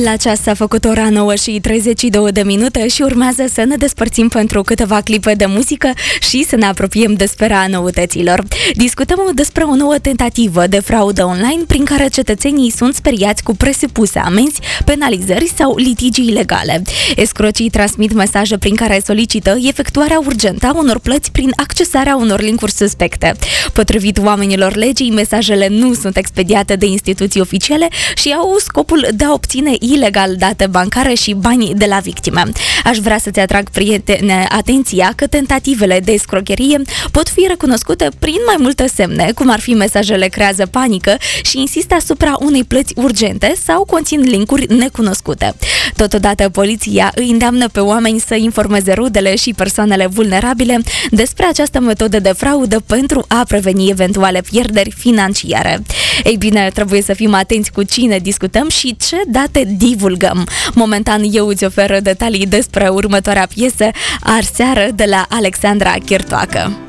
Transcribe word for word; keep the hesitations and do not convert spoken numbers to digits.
La ceas s-a făcut ora nouă și treizeci și două de minute și urmează să ne despărțim pentru câteva clipe de muzică și să ne apropiem de sfera noutăților. Discutăm despre o nouă tentativă de fraudă online prin care cetățenii sunt speriați cu presupuse amenzi, penalizări sau litigii ilegale. Escrocii transmit mesaje prin care solicită efectuarea urgentă a unor plăți prin accesarea unor linkuri suspecte. Potrivit oamenilor legii, mesajele nu sunt expediate de instituții oficiale și au scopul de a obține ilegal date bancare și bani de la victime. Aș vrea să-ți atrag, prietene, atenția că tentativele de escrocherie pot fi recunoscute prin mai multe semne, cum ar fi mesajele creează panică și insistă asupra unei plăți urgente sau conțin linkuri necunoscute. Totodată, poliția îi îndeamnă pe oameni să informeze rudele și persoanele vulnerabile despre această metodă de fraudă pentru a preveni eventuale pierderi financiare. Ei bine, trebuie să fim atenți cu cine discutăm și ce date divulgăm. Momentan eu îți ofer detalii despre următoarea piesă, Arseară, de la Alexandra Chirtoacă.